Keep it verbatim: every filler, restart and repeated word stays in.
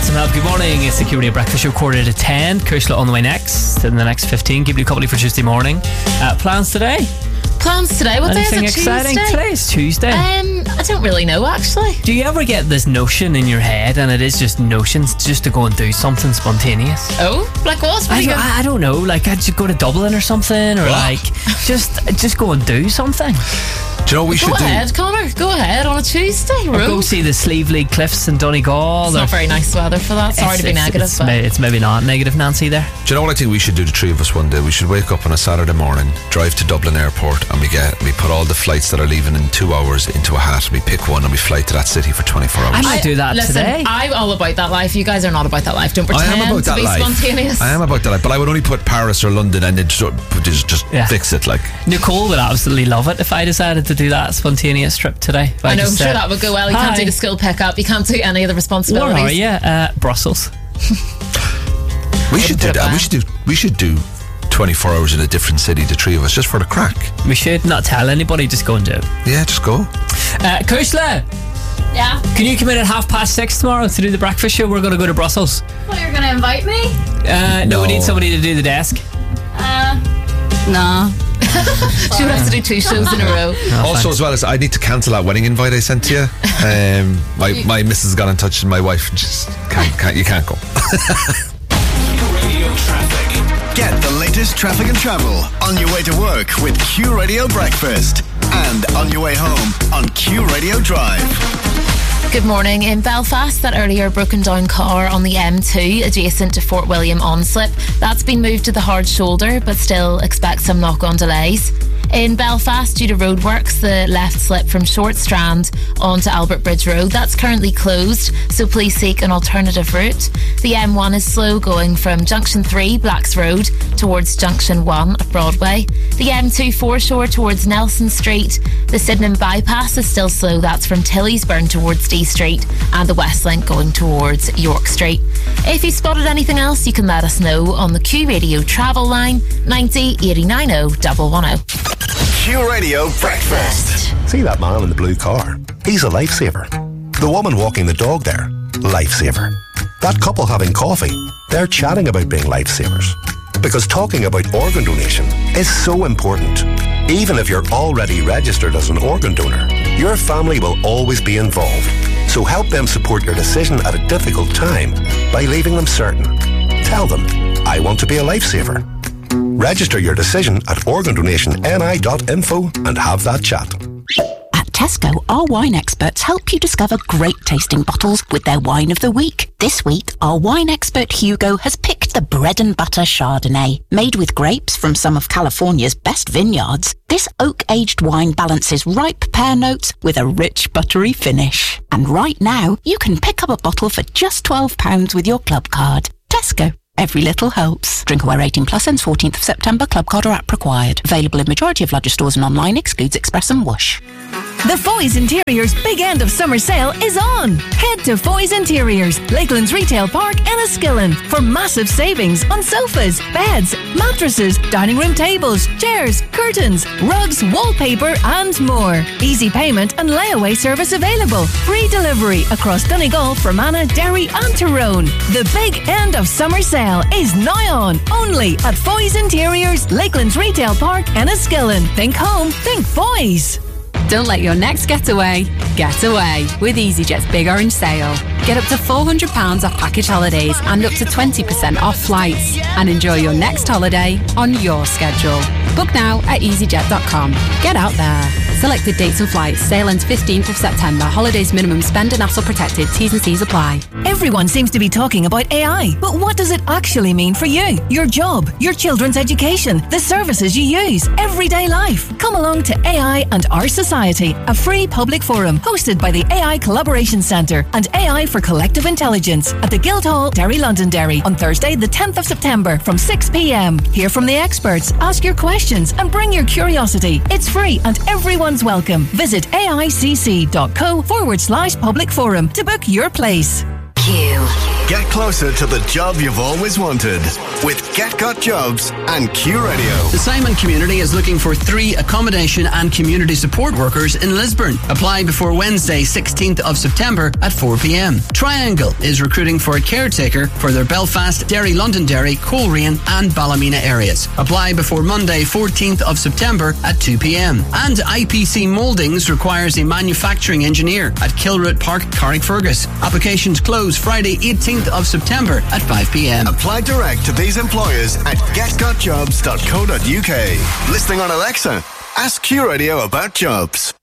some help. Good morning. It's the Q Radio Breakfast Show, quarter to ten. Kursla on the way next. In the next fifteen, keep you company for Tuesday morning. Uh, plans today? Plans today? What Anything day is it? exciting? Tuesday? Today is Tuesday. Um, I don't really know, actually. Do you ever get this notion in your head, and it is just notions, just to go and do something spontaneous? Oh, like what? what I, you don't, I don't know. Like I'd just go to Dublin or something, or What? like just just go and do something. Do you know what we Go should ahead, do? Connor. Go ahead on a Tuesday. Or go Road. see the Sleevely Cliffs in Donegal. It's or not very nice weather for that. Sorry It's- to be it's- negative, It's, but may- it's maybe not negative, Nancy. There. Do you know what I think we should do, the three of us, one day? We should wake up on a Saturday morning, drive to Dublin Airport, and we get we put all the flights that are leaving in two hours into a hat. We pick one and we fly to that city for twenty-four hours. I might do that listen, today. I'm all about that life. You guys are not about that life. Don't I pretend am about to that be life. spontaneous. I am about that life, but I would only put Paris or London and then just, just, just Yeah. fix it. Like Nicole would absolutely love it if I decided to do that spontaneous trip today. If I know, I'm just sure said, that would go well. You can't "Hi, do the skill pickup. You can't do any of the Where responsibilities. are you? Uh, Brussels. we should do put it that. We back. should do. We should do twenty-four hours in a different city, the three of us, just for the crack. We should not tell anybody, just go and do it. Yeah, just go. Uh, Kursla, Yeah. can you come in at half past six tomorrow to do the breakfast show? We're going to go to Brussels. Well, you're going to invite me? Uh, no, No. we need somebody to do the desk. Uh, no. She would have to do two shows in a row. Also, as well as I need to cancel that wedding invite I sent to you. Um, my my missus got in touch with my wife and just can't, can't you can't go. Radio traffic. Get the latest traffic and travel on your way to work with Q Radio Breakfast and on your way home on Q Radio Drive. Good morning. In Belfast, that earlier broken down car on the M two adjacent to Fort William on slip, that's been moved to the hard shoulder, but still expect some knock-on delays. In Belfast, due to roadworks, the left slip from Short Strand onto Albert Bridge Road, that's currently closed, so please seek an alternative route. The M one is slow going from Junction three, Blacks Road, towards Junction one at Broadway. The M two foreshore towards Nelson Street. The Sydenham bypass is still slow, that's from Tillysburn towards D Street, and the West Link going towards York Street. If you spotted anything else, you can let us know on the Q Radio travel line ninety eighty-nine oh one one oh. Q Radio Breakfast. See that man in the blue car? He's a lifesaver. The woman walking the dog there? Lifesaver. That couple having coffee? They're chatting about being lifesavers. Because talking about organ donation is so important. Even if you're already registered as an organ donor, your family will always be involved. So help them support your decision at a difficult time by leaving them certain. Tell them, I want to be a lifesaver. Register your decision at organ donation n i dot info and have that chat. At Tesco, our wine experts help you discover great tasting bottles with their wine of the week. This week, our wine expert Hugo has picked the bread and butter Chardonnay. Made with grapes from some of California's best vineyards, this oak-aged wine balances ripe pear notes with a rich buttery finish. And right now, you can pick up a bottle for just twelve pounds with your club card. Tesco. Every little helps. Drinkaware eighteen plus ends fourteenth of September. Club card or app required. Available in majority of larger stores and online. Excludes Express and Whoosh. The Foy's Interiors big end of summer sale is on. Head to Foy's Interiors, Lakelands Retail Park, Enniskillen for massive savings on sofas, beds, mattresses, dining room tables, chairs, curtains, rugs, wallpaper and more. Easy payment and layaway service available. Free delivery across Donegal, Fermanagh, Derry and Tyrone. The big end of summer sale is now on, only at Foy's Interiors, Lakelands Retail Park, Enniskillen. Think home, think Foy's. Don't let your next getaway get away with EasyJet's Big Orange Sale. Get up to four hundred pounds off package holidays and up to twenty percent off flights. And enjoy your next holiday on your schedule. Book now at easyjet dot com. Get out there. Selected dates and flights. Sale ends fifteenth of September. Holidays minimum spend and hassle protected. T's and C's apply. Everyone seems to be talking about A I, but what does it actually mean for you, your job, your children's education, the services you use, everyday life? Come along to A I and Our Society, a free public forum hosted by the A I Collaboration Centre and A I for Collective Intelligence at the Guildhall, Derry Londonderry on Thursday the tenth of September from six p.m. Hear from the experts, ask your questions and bring your curiosity. It's free and everyone's welcome. Visit aicc.co forward slash public forum to book your place. Q. Get closer to the job you've always wanted with Get Got Jobs and Q Radio. The Simon community is looking for three accommodation and community support workers in Lisburn. Apply before Wednesday, sixteenth of September at four p.m. Triangle is recruiting for a caretaker for their Belfast, Derry, Londonderry, Coleraine and Ballymena areas. Apply before Monday, fourteenth of September at two p.m. And I P C Mouldings requires a manufacturing engineer at Kilroot Park, Carrickfergus. Applications close Friday, eighteenth of September at five p.m. Apply direct to these employers at get got jobs dot co dot uk. Listening on Alexa, ask Q Radio about jobs.